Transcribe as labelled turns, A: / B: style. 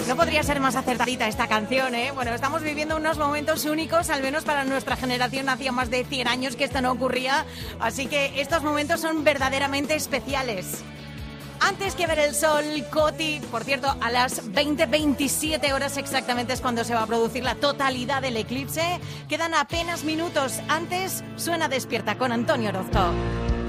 A: No podría ser más acertadita esta canción, ¿eh? Bueno, estamos viviendo unos momentos únicos, al menos para nuestra generación. Hacía más de 100 años que esto no ocurría, así que estos momentos son verdaderamente especiales. Antes que ver el sol, Coti, por cierto, a las 20:27 horas exactamente es cuando se va a producir la totalidad del eclipse. Quedan apenas minutos. Antes suena Despierta con Antonio Orozco.